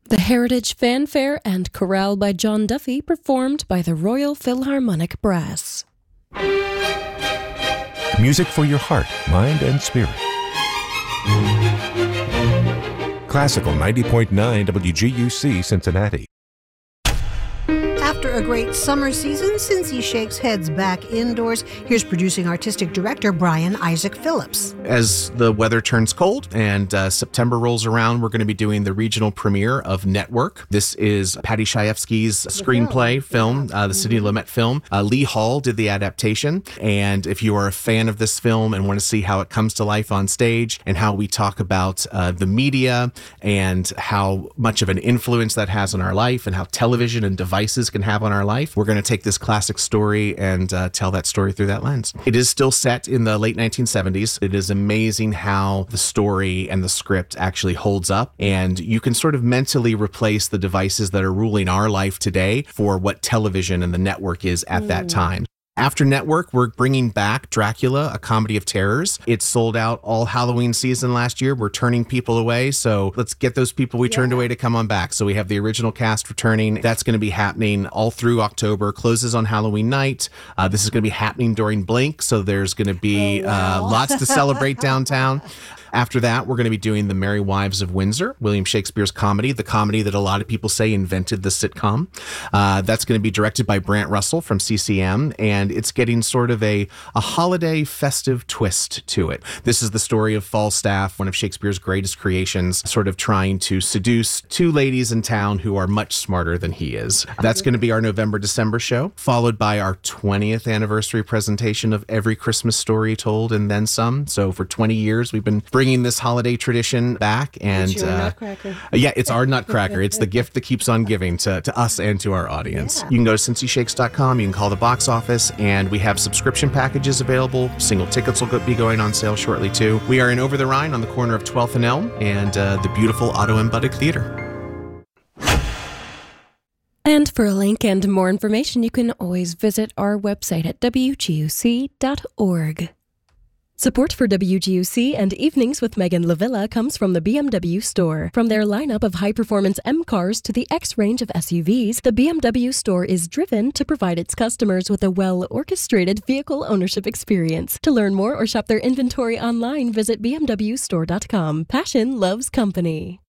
The Heritage Fanfare and Chorale by John Duffy, performed by the Royal Philharmonic Brass. Music for your heart, mind, and spirit. Classical 90.9 WGUC Cincinnati. After a great summer season, Cincy Shakes heads back indoors. Here's producing artistic director Brian Isaac Phillips. As the weather turns cold and September rolls around, we're going to be doing the regional premiere of Network. This is Patty Chayefsky's screenplay film, the Sidney Lumet film. Lee Hall did the adaptation. And if you are a fan of this film and want to see how it comes to life on stage and how we talk about the media and how much of an influence that has on our life and how television and devices can have on our life, we're going to take this classic story and tell that story through that lens. It is still set in the late 1970s. It is amazing how the story and the script actually holds up, and you can sort of mentally replace the devices that are ruling our life today for what television and the network is at that time. After Network, we're bringing back Dracula, a comedy of terrors. It sold out all Halloween season last year. We're turning people away, so let's get those people we turned away to come on back. So we have the original cast returning. That's going to be happening all through October. Closes on Halloween night. This is going to be happening during Blink, so there's going to be lots to celebrate downtown. After that, we're going to be doing The Merry Wives of Windsor, William Shakespeare's comedy, the comedy that a lot of people say invented the sitcom. That's going to be directed by Brant Russell from CCM, and it's getting sort of a holiday festive twist to it. This is the story of Falstaff, one of Shakespeare's greatest creations, sort of trying to seduce two ladies in town who are much smarter than he is. That's going to be our November-December show, followed by our 20th anniversary presentation of Every Christmas Story Told and Then Some. So for 20 years, we've been bringing this holiday tradition back. And it's your nutcracker. Yeah, it's our nutcracker. It's the gift that keeps on giving to us and to our audience. You can go to cincyshakes.com. You can call the box office, and we have subscription packages available. Single tickets will be going on sale shortly, too. We are in Over the Rhine on the corner of 12th and Elm and the beautiful Otto M. Buddick Theater. And for a link and more information, you can always visit our website at wguc.org. Support for WGUC and Evenings with Megan LaVilla comes from the BMW Store. From their lineup of high-performance M cars to the X range of SUVs, the BMW Store is driven to provide its customers with a well-orchestrated vehicle ownership experience. To learn more or shop their inventory online, visit bmwstore.com. Passion loves company.